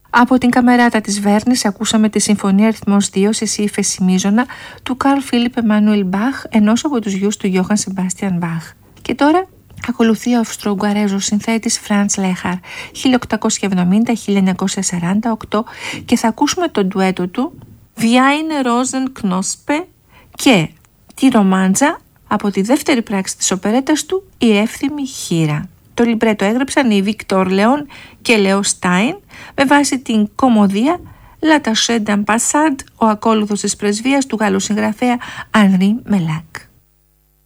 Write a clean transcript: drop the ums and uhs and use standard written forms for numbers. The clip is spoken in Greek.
Από την καμεράτα της Βέρνης ακούσαμε τη Συμφωνία αριθμός 2 σε σι ύφεση μείζωνα του Καρλ Φίλιπ Εμμάνουελ Μπαχ, ενός από τους γιους του Γιώχαν Σεμπάστιαν Μπαχ. Και τώρα ακολουθεί ο Αυστρο-Ουγγαρέζος συνθέτης Φραντς Λέχαρ 1870-1948 και θα ακούσουμε το ντουέτο του Wie eine Rosenknospe και τη ρομάντζα από τη δεύτερη πράξη της οπερέτας του «Η εύθυμη χήρα». Το λιμπρέτο έγραψαν οι Βίκτορ Λεόν και Λεό Στάιν με βάση την κομμωδία «La Tâche d'Ambassade», ο ακόλουθος της πρεσβείας του Γάλλου συγγραφέα Ανρί Μελάκ.